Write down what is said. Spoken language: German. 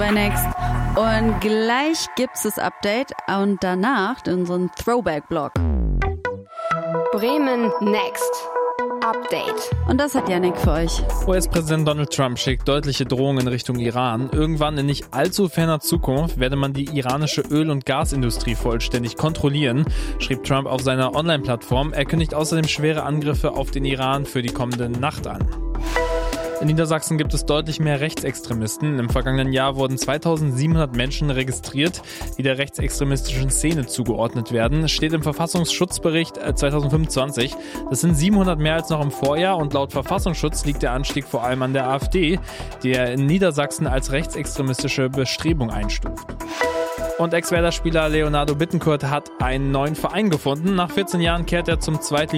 bei Next. Und gleich gibt's das Update und danach unseren Throwback-Blog. Bremen Next Update. Und das hat Yannick für euch. US-Präsident Donald Trump schickt deutliche Drohungen in Richtung Iran. Irgendwann in nicht allzu ferner Zukunft werde man die iranische Öl- und Gasindustrie vollständig kontrollieren, schrieb Trump auf seiner Online-Plattform. Er kündigt außerdem schwere Angriffe auf den Iran für die kommende Nacht an. In Niedersachsen gibt es deutlich mehr Rechtsextremisten. Im vergangenen Jahr wurden 2700 Menschen registriert, die der rechtsextremistischen Szene zugeordnet werden. Steht im Verfassungsschutzbericht 2025. Das sind 700 mehr als noch im Vorjahr und laut Verfassungsschutz liegt der Anstieg vor allem an der AfD, die er in Niedersachsen als rechtsextremistische Bestrebung einstuft. Und Ex-Werder-Spieler Leonardo Bittencourt hat einen neuen Verein gefunden. Nach 14 Jahren kehrt er zum Zweitligisten